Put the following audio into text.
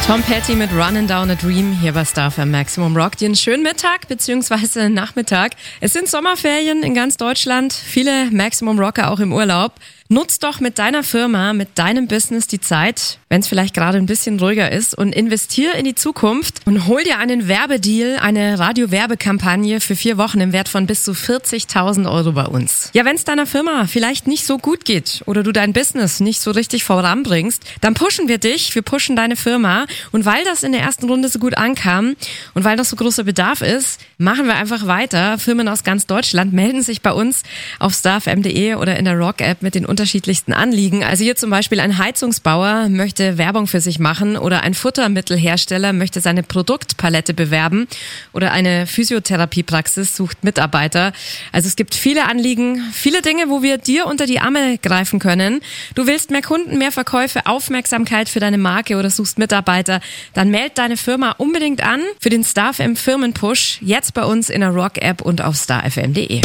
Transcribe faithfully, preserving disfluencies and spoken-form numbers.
Tom Petty mit Running Down a Dream hier bei Star F M Maximum Rock. Dir einen schönen Mittag bzw. Nachmittag. Es sind Sommerferien in ganz Deutschland, viele Maximum Rocker auch im Urlaub. Nutz doch mit deiner Firma, mit deinem Business die Zeit, wenn es vielleicht gerade ein bisschen ruhiger ist, und investier in die Zukunft und hol dir einen Werbedeal, eine Radio-Werbekampagne für vier Wochen im Wert von bis zu vierzigtausend Euro bei uns. Ja, wenn es deiner Firma vielleicht nicht so gut geht oder du dein Business nicht so richtig voranbringst, dann pushen wir dich, wir pushen deine Firma, und weil das in der ersten Runde so gut ankam und weil das so großer Bedarf ist, machen wir einfach weiter. Firmen aus ganz Deutschland melden sich bei uns auf star f m punkt d e oder in der Rock-App mit den unterschiedlichsten Anliegen. Also hier zum Beispiel ein Heizungsbauer möchte Werbung für sich machen oder ein Futtermittelhersteller möchte seine Produktpalette bewerben oder eine Physiotherapiepraxis sucht Mitarbeiter. Also es gibt viele Anliegen, viele Dinge, wo wir dir unter die Arme greifen können. Du willst mehr Kunden, mehr Verkäufe, Aufmerksamkeit für deine Marke oder suchst Mitarbeiter, dann meld deine Firma unbedingt an für den Star F M Firmenpush jetzt bei uns in der Rock-App und auf star f m punkt d e.